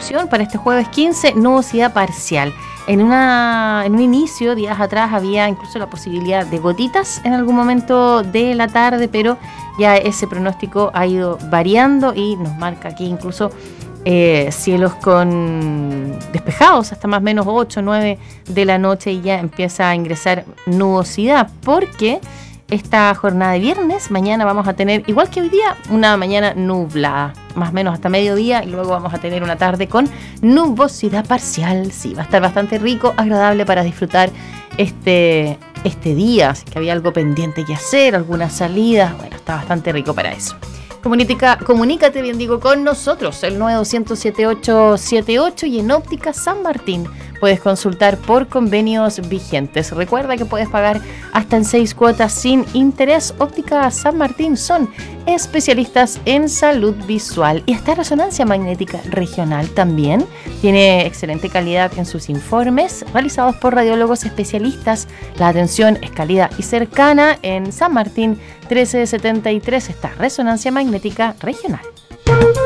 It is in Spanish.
opción para este jueves 15, nubosidad parcial. En un inicio, días atrás, había incluso la posibilidad de gotitas en algún momento de la tarde, pero ya ese pronóstico ha ido variando y nos marca aquí incluso cielos con despejados hasta más o menos 8 o 9 de la noche, y ya empieza a ingresar nubosidad, porque esta jornada de viernes, mañana vamos a tener, igual que hoy día, una mañana nublada, más o menos hasta mediodía, y luego vamos a tener una tarde con nubosidad parcial. Sí, va a estar bastante rico, agradable para disfrutar este día. Así que había algo pendiente que hacer, algunas salidas, bueno, está bastante rico para eso. Comunícate, bien digo, con nosotros, el 920-7878, y en Óptica San Martín puedes consultar por convenios vigentes. Recuerda que puedes pagar hasta en 6 cuotas sin interés. Óptica San Martín son especialistas en salud visual, y esta resonancia magnética regional también tiene excelente calidad en sus informes realizados por radiólogos especialistas. La atención es cálida y cercana. En San Martín 1373 está Resonancia Magnética Regional.